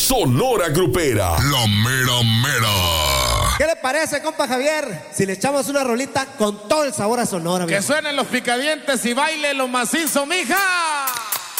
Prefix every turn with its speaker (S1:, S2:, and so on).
S1: Sonora Grupera. La mera mera.
S2: ¿Qué le parece, compa Javier? Si le echamos una rolita con todo el sabor a Sonora.
S3: Que suenen los picadientes y baile lo macizo, mija.